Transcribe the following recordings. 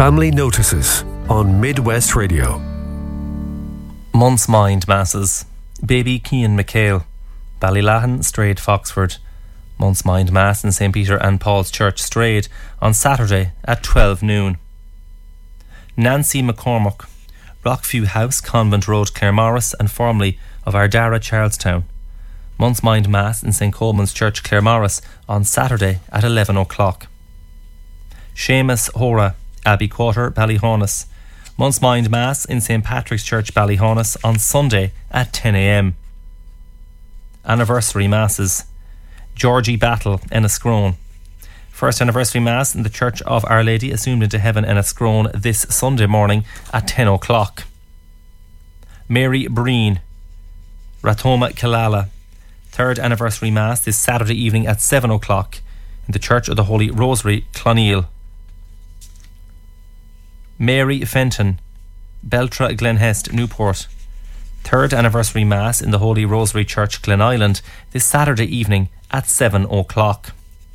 Family Notices on Midwest Radio. Month's Mind Masses. Baby Cian McHale, Ballylahan, Strayed, Foxford. Month's Mind Mass in St. Peter and Paul's Church, Strayed, on Saturday at 12 noon. Nancy McCormack, Rockview House, Convent Road, Claremorris, and formerly of Ardara, Charlestown. Month's Mind Mass in St. Coleman's Church, Claremorris, on Saturday at 11 o'clock. Seamus Hora, Abbey Quarter, Ballyhonus. Month's Mind Mass in St. Patrick's Church, Ballyhonus, on Sunday at 10 a.m. Anniversary Masses. Georgie Battle, Enniscrone. First Anniversary Mass in the Church of Our Lady Assumed into Heaven, Enniscrone, this Sunday morning at 10 o'clock. Mary Breen, Ratoma Killala. Third Anniversary Mass this Saturday evening at 7 o'clock in the Church of the Holy Rosary, Cloneel. Mary Fenton, Beltra Glenhest, Newport. Third Anniversary Mass in the Holy Rosary Church, Glen Island, this Saturday evening at 7 o'clock.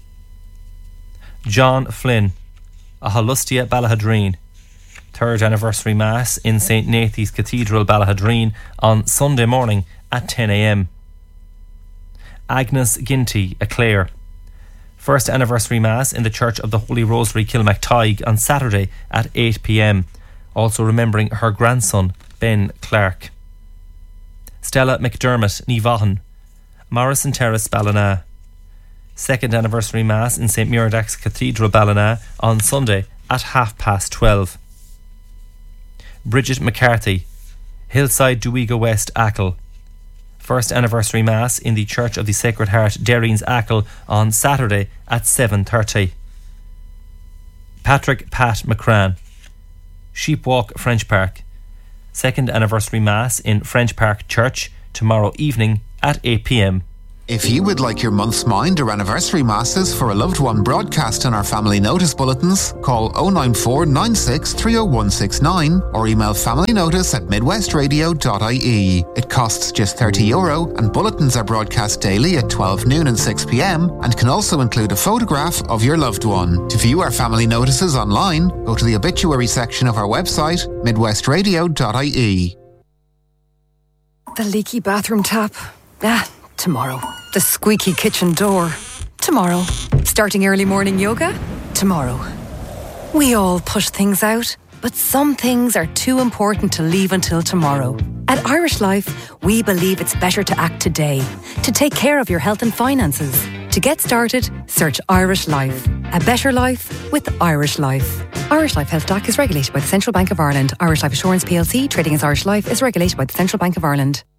John Flynn, Ahalustia, Ballahadreen. Third Anniversary Mass in St. Nathy's Cathedral, Ballahadreen, on Sunday morning at 10 a.m. Agnes Ginty, Aclair. First Anniversary Mass in the Church of the Holy Rosary, Kilmactygue, on Saturday at 8 p.m. Also remembering her grandson, Ben Clark. Stella McDermott, Nivahan, Morrison Terrace, Ballina. Second Anniversary Mass in St. Muradach's Cathedral, Ballina, on Sunday at 12:30. Bridget McCarthy, Hillside, Duiga West, Achill. First Anniversary Mass in the Church of the Sacred Heart, Derreen's, Achill, on Saturday at 7:30. Patrick Pat McCran, Sheepwalk, French Park. Second Anniversary Mass in French Park Church tomorrow evening at 8 p.m. If you would like your month's mind or anniversary masses for a loved one broadcast in our family notice bulletins, call 094 96 30169 or email familynotice@midwestradio.ie. It costs just €30 and bulletins are broadcast daily at 12 noon and 6 p.m. and can also include a photograph of your loved one. To view our family notices online, go to the obituary section of our website, midwestradio.ie. The leaky bathroom tap. Tomorrow. The squeaky kitchen door. Tomorrow. Starting early morning yoga. Tomorrow. We all push things out, but some things are too important to leave until tomorrow. At Irish Life, we believe it's better to act today, to take care of your health and finances. To get started, search Irish Life. A better life with Irish Life. Irish Life Health DAC is regulated by the Central Bank of Ireland. Irish Life Assurance plc, trading as Irish Life, is regulated by the Central Bank of Ireland.